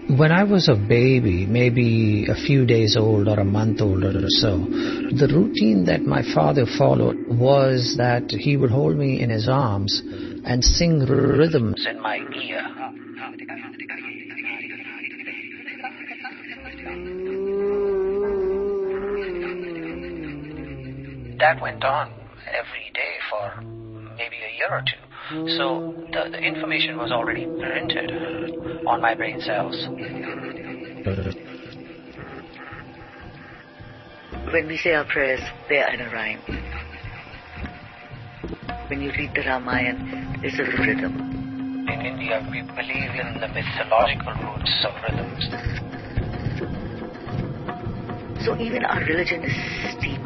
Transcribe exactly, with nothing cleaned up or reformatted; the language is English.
When I was a baby, maybe a few days old or a month old or so, the routine that my father followed was that he would hold me in his arms and sing rhythms in my ear. That went on every day for maybe a year or two. So the, the information was already printed on my brain cells. When we say our prayers, they are in a rhyme. When you read the Ramayana, there's a rhythm. In India, we believe in the mythological roots of rhythms. So even our religion is steeped